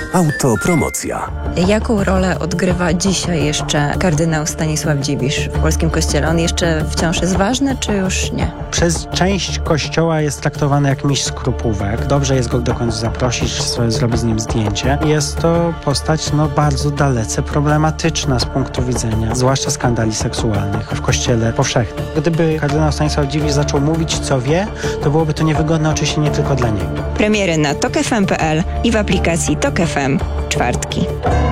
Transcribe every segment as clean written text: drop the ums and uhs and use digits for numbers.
Autopromocja. Jaką rolę odgrywa dzisiaj jeszcze kardynał Stanisław Dziwisz w polskim kościele? On jeszcze wciąż jest ważny, czy już nie? Przez część kościoła jest traktowany jak mistrz skrupówek. Dobrze jest go do końca zaprosić, zrobić z nim zdjęcie. Jest to postać bardzo dalece problematyczna z punktu widzenia, zwłaszcza skandali seksualnych w kościele powszechnym. Gdyby kardynał Stanisław Dziwisz zaczął mówić, co wie, to byłoby to niewygodne oczywiście nie tylko dla niego. Premiery na tokfm.pl i w aplikacji Tok FM. Czwartki.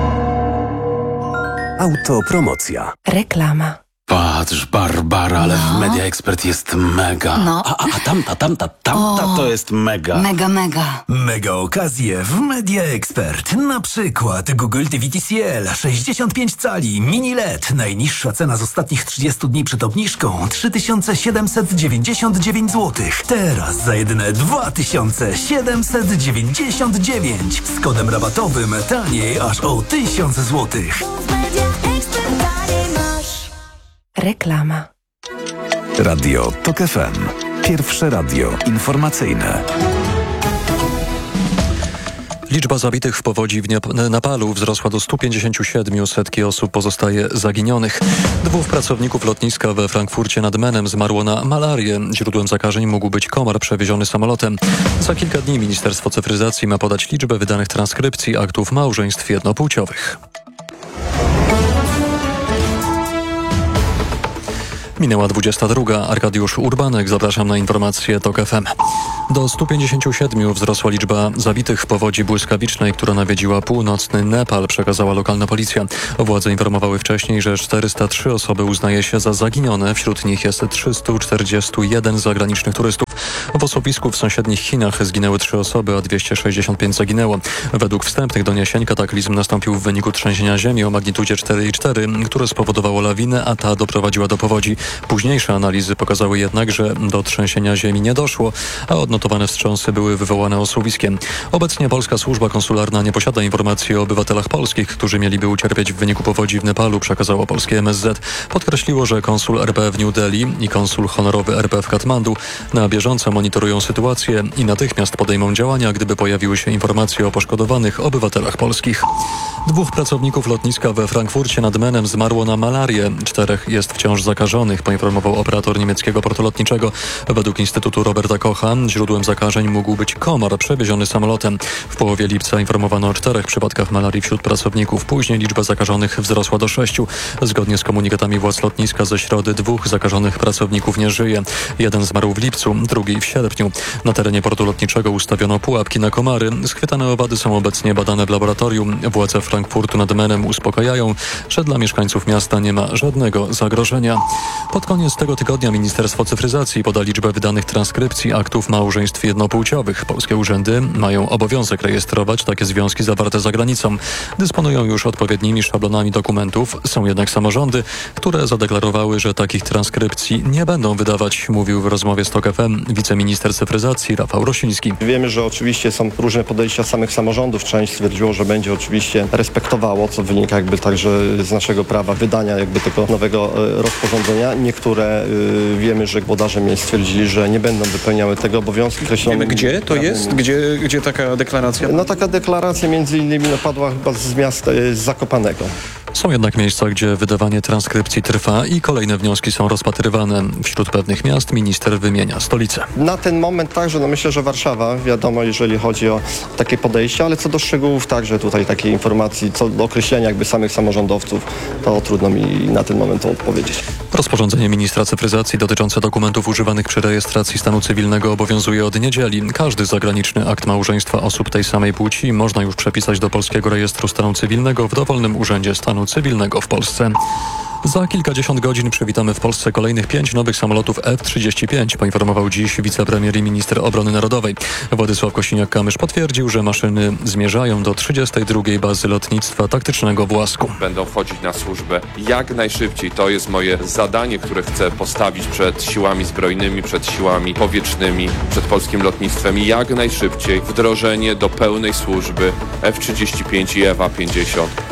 Autopromocja. Reklama. Patrz, Barbara, ale w Media Expert jest mega. No. A tamta to jest mega. Mega. Mega okazje w Media Expert. Na przykład Google TV TCL 65 cali mini LED. Najniższa cena z ostatnich 30 dni przed obniżką 3799 zł. Teraz za jedyne 2799. Z kodem rabatowym taniej aż o 1000 zł. Reklama. Radio Tok FM. Pierwsze radio informacyjne. Liczba zabitych w powodzi w Nepalu wzrosła do 157, setki osób pozostaje zaginionych. 2 pracowników lotniska we Frankfurcie nad Menem zmarło na malarię. Źródłem zakażeń mógł być komar przewieziony samolotem. Za kilka dni Ministerstwo Cyfryzacji ma podać liczbę wydanych transkrypcji aktów małżeństw jednopłciowych. Minęła 22. Arkadiusz Urbanek. Zapraszam na informacje TOK FM. Do 157 wzrosła liczba zabitych w powodzi błyskawicznej, która nawiedziła północny Nepal, przekazała lokalna policja. Władze informowały wcześniej, że 403 osoby uznaje się za zaginione. Wśród nich jest 341 zagranicznych turystów. W osuwisku w sąsiednich Chinach zginęły 3 osoby, a 265 zaginęło. Według wstępnych doniesień kataklizm nastąpił w wyniku trzęsienia ziemi o magnitudzie 4,4, które spowodowało lawinę, a ta doprowadziła do powodzi. Późniejsze analizy pokazały jednak, że do trzęsienia ziemi nie doszło, a odnotowane wstrząsy były wywołane osuwiskiem. Obecnie polska służba konsularna nie posiada informacji o obywatelach polskich, którzy mieliby ucierpieć w wyniku powodzi w Nepalu, przekazało polskie MSZ. Podkreśliło, że konsul RP w New Delhi i konsul honorowy RP w Katmandu na bieżąco monitorują sytuację i natychmiast podejmą działania, gdyby pojawiły się informacje o poszkodowanych obywatelach polskich. 2 pracowników lotniska we Frankfurcie nad Menem zmarło na malarię. 4 jest wciąż zakażonych, poinformował operator niemieckiego portu lotniczego. Według Instytutu Roberta Kocha źródłem zakażeń mógł być komar przewieziony samolotem. W połowie lipca informowano o 4 przypadkach malarii wśród pracowników. Później liczba zakażonych wzrosła do 6. Zgodnie z komunikatami władz lotniska ze środy 2 zakażonych pracowników nie żyje. 1 zmarł w lipcu, drugi w sierpniu. Na terenie portu lotniczego ustawiono pułapki na komary. Schwytane owady są obecnie badane w laboratorium. Władze Frankfurtu nad Menem uspokajają, że dla mieszkańców miasta nie ma żadnego zagrożenia. Pod koniec tego tygodnia Ministerstwo Cyfryzacji poda liczbę wydanych transkrypcji aktów małżeństw jednopłciowych. Polskie urzędy mają obowiązek rejestrować takie związki zawarte za granicą. Dysponują już odpowiednimi szablonami dokumentów. Są jednak samorządy, które zadeklarowały, że takich transkrypcji nie będą wydawać, mówił w rozmowie z TOK FM wiceminister cyfryzacji Rafał Rosiński. Wiemy, że oczywiście są różne podejścia samych samorządów. Część stwierdziło, że będzie oczywiście respektowało, co wynika także z naszego prawa wydania tego nowego rozporządzenia. Niektóre wiemy, że włodarze miejsc stwierdzili, że nie będą wypełniały tego obowiązku. Wiemy, gdzie to jest? Gdzie taka deklaracja? Taka deklaracja między innymi padła chyba z miasta z Zakopanego. Są jednak miejsca, gdzie wydawanie transkrypcji trwa i kolejne wnioski są rozpatrywane. Wśród pewnych miast minister wymienia stolicę. Na ten moment także, myślę, że Warszawa, wiadomo, jeżeli chodzi o takie podejście, ale co do szczegółów także tutaj takiej informacji, co do określenia samych samorządowców, to trudno mi na ten moment to odpowiedzieć. Rozporządzenie ministra cyfryzacji dotyczące dokumentów używanych przy rejestracji stanu cywilnego obowiązuje od niedzieli. Każdy zagraniczny akt małżeństwa osób tej samej płci można już przepisać do Polskiego Rejestru Stanu Cywilnego w dowolnym urzędzie stanu cywilnego w Polsce. Za kilkadziesiąt godzin przywitamy w Polsce kolejnych 5 nowych samolotów F-35, poinformował dziś wicepremier i minister obrony narodowej. Władysław Kosiniak-Kamysz potwierdził, że maszyny zmierzają do 32. bazy lotnictwa taktycznego w Łasku. Będą wchodzić na służbę jak najszybciej. To jest moje zadanie, które chcę postawić przed siłami zbrojnymi, przed siłami powietrznymi, przed polskim lotnictwem. Jak najszybciej wdrożenie do pełnej służby F-35 i F-50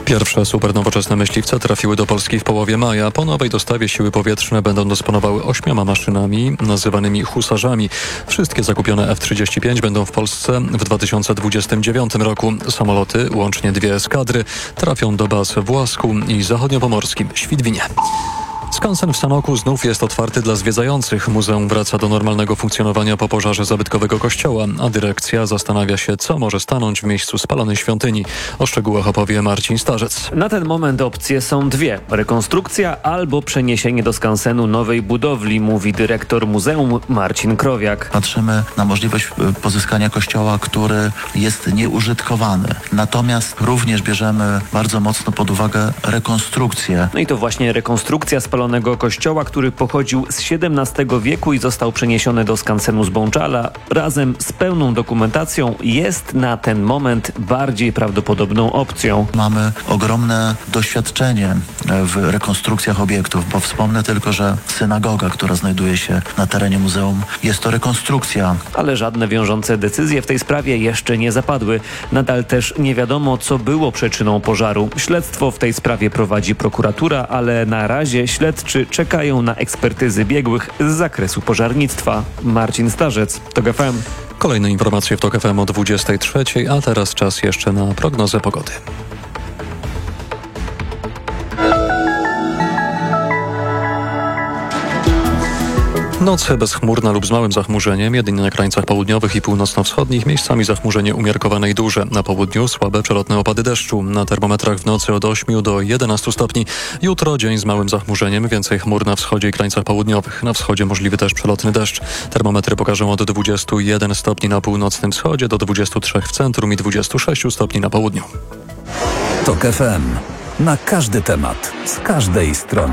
Pierwsze supernowoczesne myśliwce trafiły do Polski w połowie maja. Po nowej dostawie siły powietrzne będą dysponowały 8 maszynami nazywanymi husarzami. Wszystkie zakupione F-35 będą w Polsce w 2029 roku. Samoloty, łącznie 2 eskadry, trafią do baz w Łasku i zachodniopomorskim Świdwinie. Skansen w Sanoku znów jest otwarty dla zwiedzających. Muzeum wraca do normalnego funkcjonowania po pożarze zabytkowego kościoła, a dyrekcja zastanawia się, co może stanąć w miejscu spalonej świątyni. O szczegółach opowie Marcin Starzec. Na ten moment opcje są dwie. Rekonstrukcja albo przeniesienie do skansenu nowej budowli, mówi dyrektor muzeum Marcin Krowiak. Patrzymy na możliwość pozyskania kościoła, który jest nieużytkowany. Natomiast również bierzemy bardzo mocno pod uwagę rekonstrukcję. No i to właśnie rekonstrukcja spalonego kościoła, który pochodził z XVII wieku i został przeniesiony do skansenu z Bączala, razem z pełną dokumentacją jest na ten moment bardziej prawdopodobną opcją. Mamy ogromne doświadczenie w rekonstrukcjach obiektów, bo wspomnę tylko, że synagoga, która znajduje się na terenie muzeum, jest to rekonstrukcja. Ale żadne wiążące decyzje w tej sprawie jeszcze nie zapadły. Nadal też nie wiadomo, co było przyczyną pożaru. Śledztwo w tej sprawie prowadzi prokuratura, ale na razie śledczy czekają na ekspertyzy biegłych z zakresu pożarnictwa. Marcin Starzec, TOK FM. Kolejne informacje w TOK FM o 23:00, a teraz czas jeszcze na prognozę pogody. Noc bezchmurna lub z małym zachmurzeniem, jedynie na krańcach południowych i północno-wschodnich, miejscami zachmurzenie umiarkowane i duże. Na południu słabe przelotne opady deszczu. Na termometrach w nocy od 8 do 11 stopni. Jutro dzień z małym zachmurzeniem, więcej chmur na wschodzie i krańcach południowych. Na wschodzie możliwy też przelotny deszcz. Termometry pokażą od 21 stopni na północnym wschodzie do 23 w centrum i 26 stopni na południu. TOK FM. Na każdy temat, z każdej strony.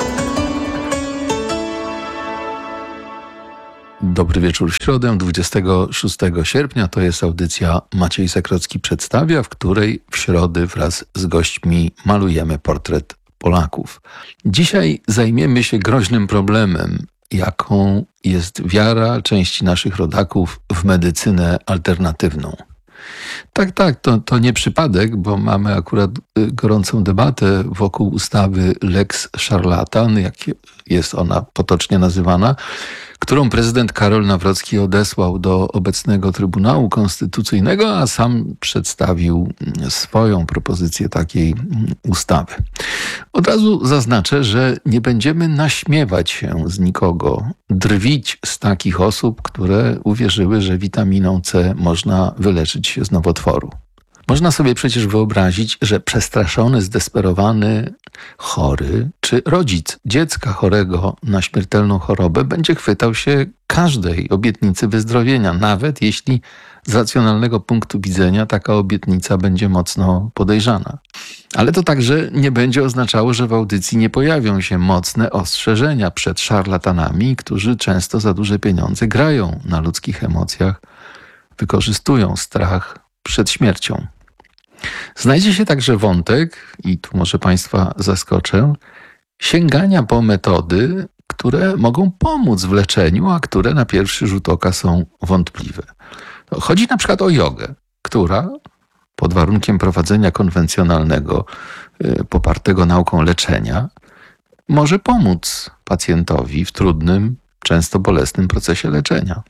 Dobry wieczór w środę, 26 sierpnia. To jest audycja Maciej Sakrocki przedstawia, w której w środę wraz z gośćmi malujemy portret Polaków. Dzisiaj zajmiemy się groźnym problemem, jaką jest wiara części naszych rodaków w medycynę alternatywną. Tak, to nie przypadek, bo mamy akurat gorącą debatę wokół ustawy Lex Szarlatan, jak jest ona potocznie nazywana, którą prezydent Karol Nawrocki odesłał do obecnego Trybunału Konstytucyjnego, a sam przedstawił swoją propozycję takiej ustawy. Od razu zaznaczę, że nie będziemy naśmiewać się z nikogo, drwić z takich osób, które uwierzyły, że witaminą C można wyleczyć się z nowotworu. Można sobie przecież wyobrazić, że przestraszony, zdesperowany, chory czy rodzic dziecka chorego na śmiertelną chorobę będzie chwytał się każdej obietnicy wyzdrowienia, nawet jeśli z racjonalnego punktu widzenia taka obietnica będzie mocno podejrzana. Ale to także nie będzie oznaczało, że w audycji nie pojawią się mocne ostrzeżenia przed szarlatanami, którzy często za duże pieniądze grają na ludzkich emocjach, wykorzystują strach przed śmiercią. Znajdzie się także wątek, i tu może Państwa zaskoczę, sięgania po metody, które mogą pomóc w leczeniu, a które na pierwszy rzut oka są wątpliwe. Chodzi na przykład o jogę, która pod warunkiem prowadzenia konwencjonalnego, popartego nauką leczenia, może pomóc pacjentowi w trudnym, często bolesnym procesie leczenia.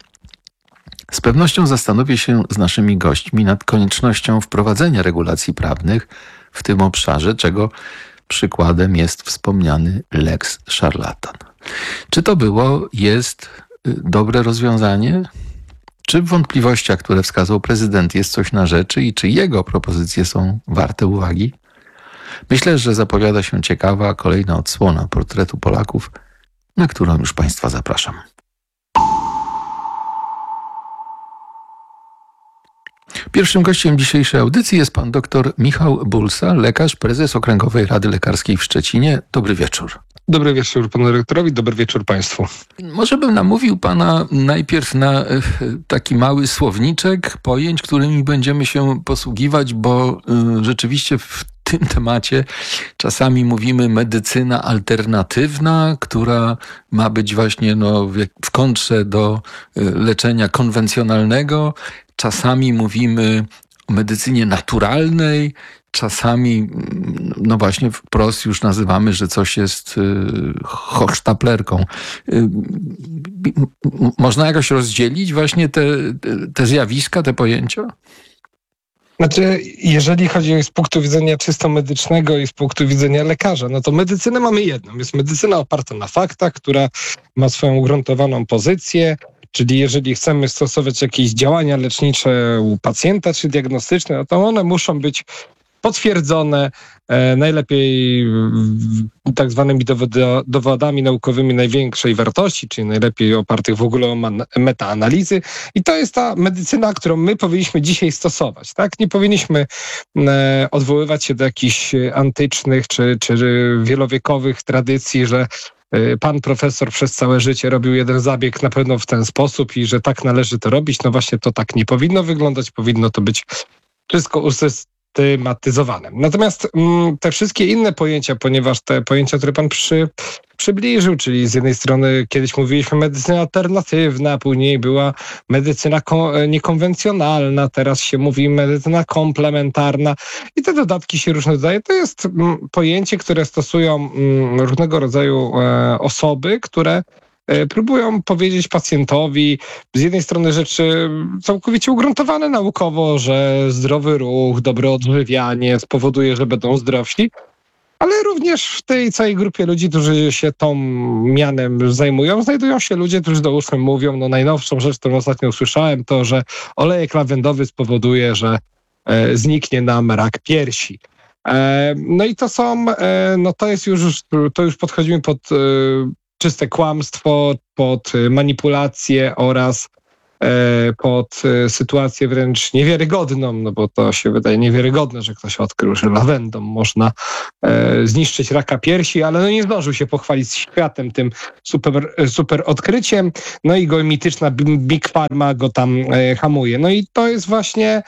Z pewnością zastanowię się z naszymi gośćmi nad koniecznością wprowadzenia regulacji prawnych w tym obszarze, czego przykładem jest wspomniany Lex Szarlatan. Czy to jest dobre rozwiązanie? Czy w wątpliwościach, które wskazał prezydent, jest coś na rzeczy i czy jego propozycje są warte uwagi? Myślę, że zapowiada się ciekawa kolejna odsłona portretu Polaków, na którą już Państwa zapraszam. Pierwszym gościem dzisiejszej audycji jest pan dr Michał Bulsa, lekarz, prezes Okręgowej Rady Lekarskiej w Szczecinie. Dobry wieczór. Dobry wieczór panu dyrektorowi, dobry wieczór państwu. Może bym namówił pana najpierw na taki mały słowniczek pojęć, którymi będziemy się posługiwać, bo rzeczywiście w tym temacie czasami mówimy medycyna alternatywna, która ma być właśnie w kontrze do leczenia konwencjonalnego. Czasami mówimy o medycynie naturalnej. Czasami, no właśnie wprost już nazywamy, że coś jest hochsztaplerką. Można jakoś rozdzielić właśnie te zjawiska, te pojęcia? Znaczy, jeżeli chodzi z punktu widzenia czysto medycznego i z punktu widzenia lekarza, no to medycynę mamy jedną. Jest medycyna oparta na faktach, która ma swoją ugruntowaną pozycję, czyli jeżeli chcemy stosować jakieś działania lecznicze u pacjenta czy diagnostyczne, no to one muszą być potwierdzone najlepiej tak zwanymi dowodami naukowymi największej wartości, czyli najlepiej opartych w ogóle o metaanalizy. I to jest ta medycyna, którą my powinniśmy dzisiaj stosować. Tak? Nie powinniśmy odwoływać się do jakichś antycznych czy wielowiekowych tradycji, że pan profesor przez całe życie robił jeden zabieg na pewno w ten sposób i że tak należy to robić. No właśnie to tak nie powinno wyglądać, powinno to być wszystko usystematyzowane. Natomiast te wszystkie inne pojęcia, ponieważ te pojęcia, które pan przybliżył, czyli z jednej strony kiedyś mówiliśmy medycyna alternatywna, później była medycyna niekonwencjonalna, teraz się mówi medycyna komplementarna i te dodatki się różne dodaje. To jest pojęcie, które stosują różnego rodzaju osoby, które próbują powiedzieć pacjentowi z jednej strony rzeczy całkowicie ugruntowane naukowo, że zdrowy ruch, dobre odżywianie spowoduje, że będą zdrowsi, ale również w tej całej grupie ludzi, którzy się tą mianem zajmują, znajdują się ludzie, którzy załóżmy mówią, no najnowszą rzecz, którą ostatnio usłyszałem, to, że olejek lawendowy spowoduje, że zniknie nam rak piersi. No i to są, no to już podchodzimy pod czyste kłamstwo, pod manipulację oraz pod sytuację wręcz niewiarygodną, no bo to się wydaje niewiarygodne, że ktoś odkrył, że lawendą można zniszczyć raka piersi, ale no nie zdążył się pochwalić światem tym super odkryciem, no i go mityczna Big Pharma go tam hamuje. No i to jest właśnie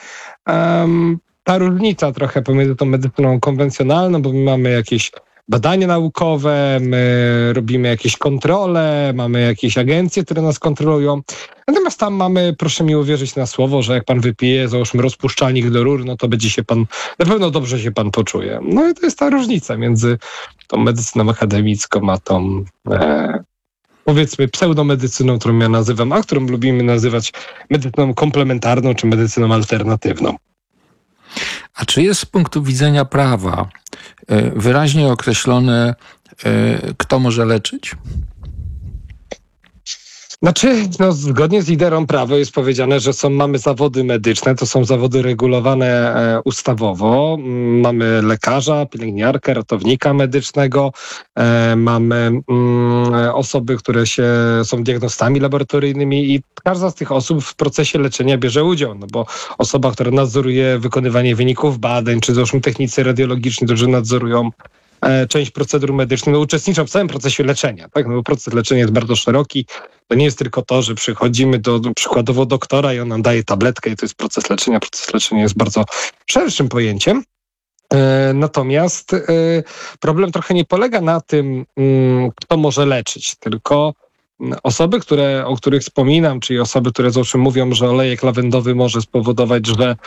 ta różnica trochę pomiędzy tą medycyną konwencjonalną, bo my mamy jakieś badania naukowe, my robimy jakieś kontrole, mamy jakieś agencje, które nas kontrolują. Natomiast tam mamy, proszę mi uwierzyć na słowo, że jak pan wypije, załóżmy rozpuszczalnik do rur, no to będzie się pan, na pewno dobrze się pan poczuje. No i to jest ta różnica między tą medycyną akademicką a tą powiedzmy pseudomedycyną, którą ja nazywam, a którą lubimy nazywać medycyną komplementarną czy medycyną alternatywną. A czy jest z punktu widzenia prawa wyraźnie określone, kto może leczyć? Znaczy, no, zgodnie z literą prawa jest powiedziane, że mamy zawody medyczne, to są zawody regulowane ustawowo. Mamy lekarza, pielęgniarkę, ratownika medycznego, mamy osoby, które są diagnostami laboratoryjnymi i każda z tych osób w procesie leczenia bierze udział, no bo osoba, która nadzoruje wykonywanie wyników badań, czy zresztą technicy radiologiczni, którzy nadzorują część procedur medycznych, no uczestniczą w całym procesie leczenia, tak? No bo proces leczenia jest bardzo szeroki. To nie jest tylko to, że przychodzimy do przykładowo doktora i on nam daje tabletkę i to jest proces leczenia. Proces leczenia jest bardzo szerszym pojęciem. Natomiast problem trochę nie polega na tym, kto może leczyć, tylko osoby, o których wspominam, czyli osoby, które zawsze mówią, że olejek lawendowy może spowodować, że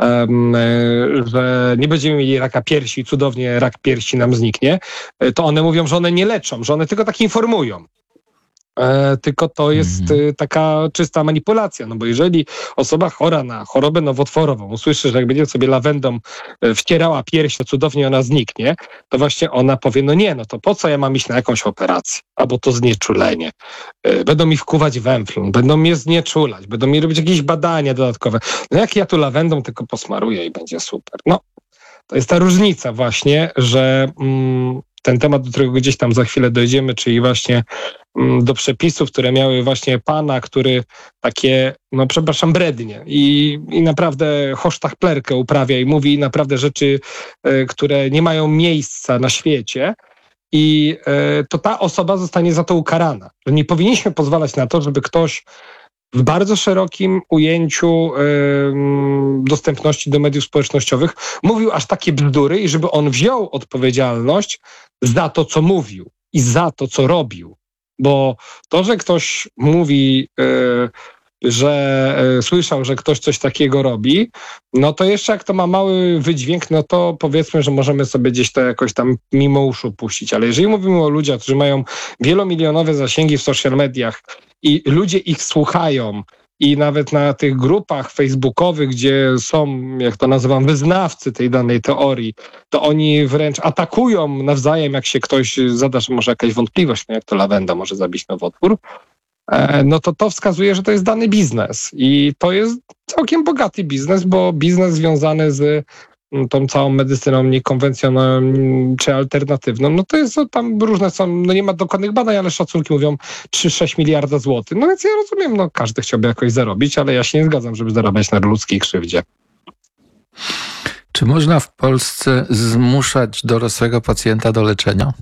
nie będziemy mieli raka piersi, cudownie rak piersi nam zniknie, to one mówią, że one nie leczą, że one tylko tak informują. Tylko to jest taka czysta manipulacja, no bo jeżeli osoba chora na chorobę nowotworową usłyszy, że jak będzie sobie lawendą wcierała pierś, to cudownie ona zniknie, to właśnie ona powie, no nie, no to po co ja mam iść na jakąś operację? Albo to znieczulenie. Będą mi wkuwać węflon, będą mnie znieczulać, będą mi robić jakieś badania dodatkowe. No jak ja tu lawendą tylko posmaruję i będzie super. No, to jest ta różnica właśnie, że ten temat, do którego gdzieś tam za chwilę dojdziemy, czyli właśnie do przepisów, które miały właśnie pana, który takie, no przepraszam, brednie i naprawdę hochsztaplerkę uprawia i mówi naprawdę rzeczy, które nie mają miejsca na świecie i to ta osoba zostanie za to ukarana. Że nie powinniśmy pozwalać na to, żeby ktoś w bardzo szerokim ujęciu dostępności do mediów społecznościowych mówił aż takie bzdury i żeby on wziął odpowiedzialność za to, co mówił i za to, co robił. Bo to, że ktoś mówi że słyszał, że ktoś coś takiego robi, no to jeszcze jak to ma mały wydźwięk, no to powiedzmy, że możemy sobie gdzieś to jakoś tam mimo uszu puścić. Ale jeżeli mówimy o ludziach, którzy mają wielomilionowe zasięgi w social mediach i ludzie ich słuchają, i nawet na tych grupach facebookowych, gdzie są, jak to nazywam, wyznawcy tej danej teorii, to oni wręcz atakują nawzajem, jak się ktoś zada, że może jakaś wątpliwość, no jak to lawenda może zabić nowotwór, no to wskazuje, że to jest dany biznes. I to jest całkiem bogaty biznes, bo biznes związany z tą całą medycyną niekonwencjonalną czy alternatywną, no to jest tam różne są, no nie ma dokładnych badań, ale szacunki mówią 3-6 miliarda złotych. No więc ja rozumiem, no każdy chciałby jakoś zarobić, ale ja się nie zgadzam, żeby zarabiać na ludzkiej krzywdzie. Czy można w Polsce zmuszać dorosłego pacjenta do leczenia?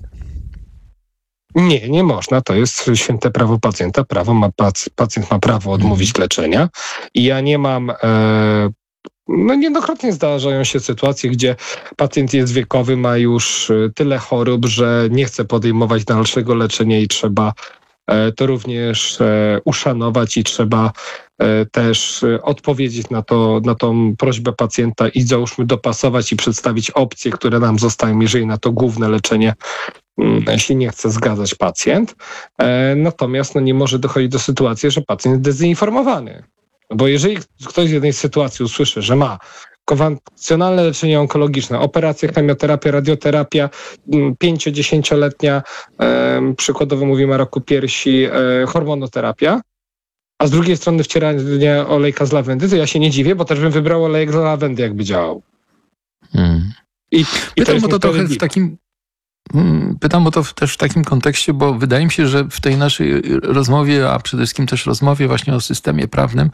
Nie można. To jest święte prawo pacjenta. Pacjent ma prawo odmówić leczenia i ja nie mam... No niejednokrotnie zdarzają się sytuacje, gdzie pacjent jest wiekowy, ma już tyle chorób, że nie chce podejmować dalszego leczenia i trzeba to również uszanować i trzeba też odpowiedzieć na tą prośbę pacjenta i załóżmy dopasować i przedstawić opcje, które nam zostają, jeżeli na to główne leczenie się nie chce zgadzać pacjent. Natomiast nie może dochodzić do sytuacji, że pacjent jest dezinformowany. Bo jeżeli ktoś w jednej sytuacji usłyszy, że ma konwencjonalne leczenie onkologiczne, operacje, chemioterapia, radioterapia, 5-10-letnia, przykładowo mówimy o raku piersi, hormonoterapia, a z drugiej strony wcieranie olejka z lawendy, to ja się nie dziwię, bo też bym wybrał olejek z lawendy, jakby działał. I Pytam o to trochę w takim... Pytam o to też w takim kontekście, bo wydaje mi się, że w tej naszej rozmowie, a przede wszystkim też rozmowie właśnie o systemie prawnym,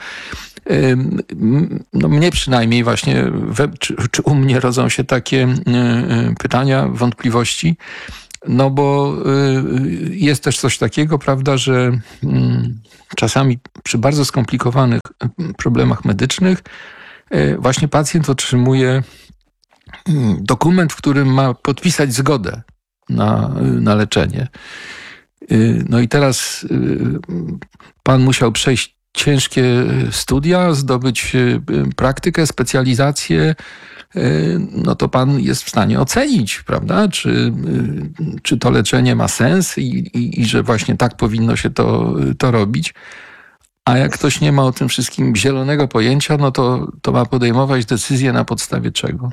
no mnie przynajmniej właśnie, czy u mnie rodzą się takie pytania, wątpliwości, no bo jest też coś takiego, prawda, że czasami przy bardzo skomplikowanych problemach medycznych właśnie pacjent otrzymuje dokument, w którym ma podpisać zgodę na leczenie. No i teraz pan musiał przejść ciężkie studia, zdobyć praktykę, specjalizację, no to pan jest w stanie ocenić, prawda, czy to leczenie ma sens i że właśnie tak powinno się to robić. A jak ktoś nie ma o tym wszystkim zielonego pojęcia, no to ma podejmować decyzję na podstawie czego?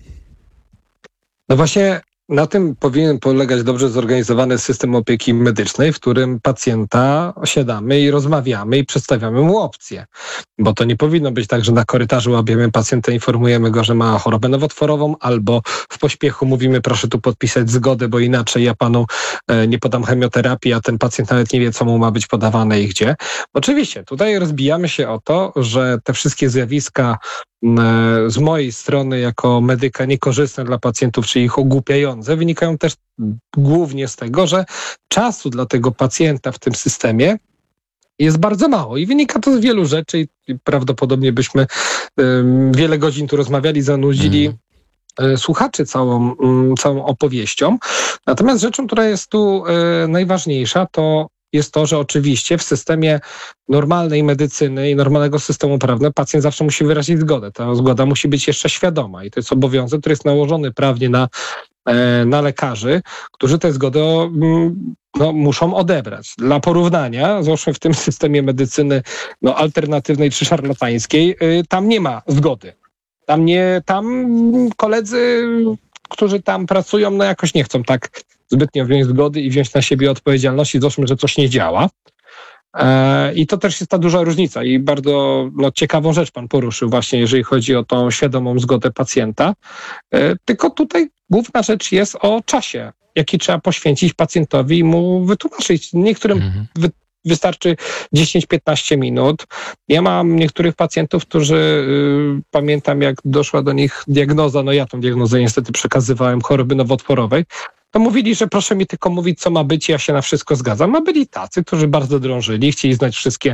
No właśnie na tym powinien polegać dobrze zorganizowany system opieki medycznej, w którym pacjenta siadamy i rozmawiamy i przedstawiamy mu opcje. Bo to nie powinno być tak, że na korytarzu łapiemy pacjenta, informujemy go, że ma chorobę nowotworową, albo w pośpiechu mówimy, proszę tu podpisać zgodę, bo inaczej ja panu nie podam chemioterapii, a ten pacjent nawet nie wie, co mu ma być podawane i gdzie. Oczywiście, tutaj rozbijamy się o to, że te wszystkie zjawiska z mojej strony jako medyka niekorzystne dla pacjentów, czyli ich ogłupiające, wynikają też głównie z tego, że czasu dla tego pacjenta w tym systemie jest bardzo mało i wynika to z wielu rzeczy i prawdopodobnie byśmy wiele godzin tu rozmawiali, zanudzili słuchaczy całą opowieścią. Natomiast rzeczą, która jest tu najważniejsza, to jest to, że oczywiście w systemie normalnej medycyny i normalnego systemu prawnego pacjent zawsze musi wyrazić zgodę. Ta zgoda musi być jeszcze świadoma i to jest obowiązek, który jest nałożony prawnie na lekarzy, którzy tę zgodę muszą odebrać. Dla porównania, zwłaszcza w tym systemie medycyny alternatywnej czy szarlatańskiej, tam nie ma zgody. Tam koledzy, którzy tam pracują, jakoś nie chcą tak zbytnio wziąć zgody i wziąć na siebie odpowiedzialności, zwłaszcza, że coś nie działa. I to też jest ta duża różnica i bardzo ciekawą rzecz pan poruszył właśnie, jeżeli chodzi o tą świadomą zgodę pacjenta. Tylko tutaj główna rzecz jest o czasie, jaki trzeba poświęcić pacjentowi i mu wytłumaczyć. Niektórym wystarczy 10-15 minut. Ja mam niektórych pacjentów, którzy pamiętam, jak doszła do nich diagnoza, ja tą diagnozę niestety przekazywałem, choroby nowotworowej, to mówili, że proszę mi tylko mówić, co ma być, ja się na wszystko zgadzam. A byli tacy, którzy bardzo drążyli, chcieli znać wszystkie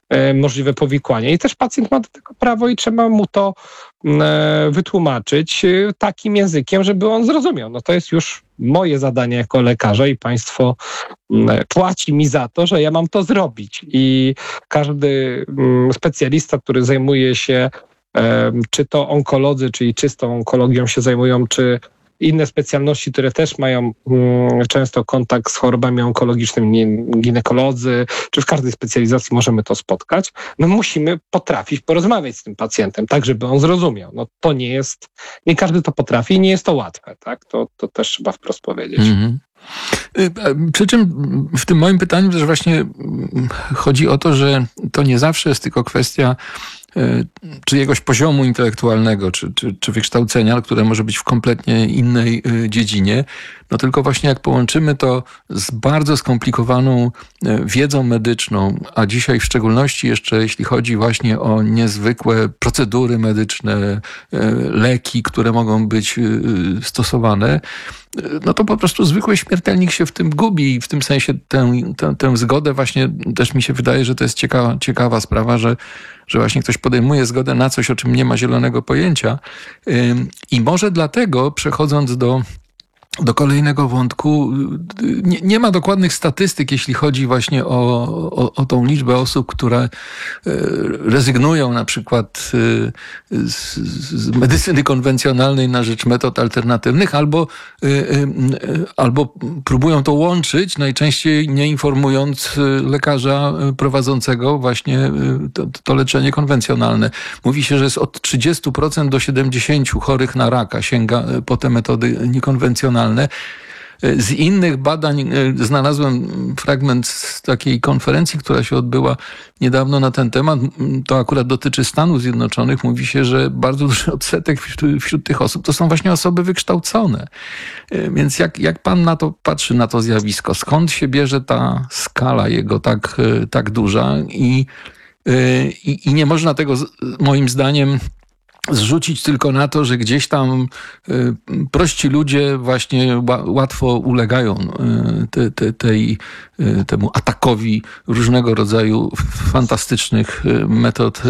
możliwe powikłania. I też pacjent ma do tego prawo i trzeba mu to wytłumaczyć takim językiem, żeby on zrozumiał. No to jest już moje zadanie jako lekarza i państwo płaci mi za to, że ja mam to zrobić. I każdy specjalista, który zajmuje się czy to onkolodzy, czyli czystą onkologią się zajmują, czy inne specjalności, które też mają często kontakt z chorobami onkologicznymi, ginekolodzy, czy w każdej specjalizacji możemy to spotkać. My musimy potrafić porozmawiać z tym pacjentem, tak żeby on zrozumiał. No to nie każdy to potrafi i nie jest to łatwe, tak? To też trzeba wprost powiedzieć. Przy czym w tym moim pytaniu też właśnie chodzi o to, że to nie zawsze jest tylko kwestia czyjegoś poziomu intelektualnego, czy wykształcenia, które może być w kompletnie innej dziedzinie, no tylko właśnie jak połączymy to z bardzo skomplikowaną wiedzą medyczną, a dzisiaj w szczególności jeszcze jeśli chodzi właśnie o niezwykłe procedury medyczne, leki, które mogą być stosowane, no to po prostu zwykły śmiertelnik się w tym gubi i w tym sensie tę zgodę właśnie też mi się wydaje, że to jest ciekawa sprawa, że właśnie ktoś podejmuje zgodę na coś, o czym nie ma zielonego pojęcia. I może dlatego, przechodząc do kolejnego wątku, nie ma dokładnych statystyk, jeśli chodzi właśnie o tą liczbę osób, które rezygnują na przykład z medycyny konwencjonalnej na rzecz metod alternatywnych, albo próbują to łączyć, najczęściej nie informując lekarza prowadzącego właśnie to leczenie konwencjonalne. Mówi się, że jest od 30% do 70% chorych na raka sięga po te metody niekonwencjonalne. Z innych badań znalazłem fragment z takiej konferencji, która się odbyła niedawno na ten temat. To akurat dotyczy Stanów Zjednoczonych. Mówi się, że bardzo duży odsetek wśród tych osób to są właśnie osoby wykształcone. Więc jak pan na to patrzy, na to zjawisko? Skąd się bierze ta skala jego tak duża? I nie można tego moim zdaniem zrzucić tylko na to, że gdzieś tam prości ludzie właśnie łatwo ulegają temu atakowi różnego rodzaju fantastycznych metod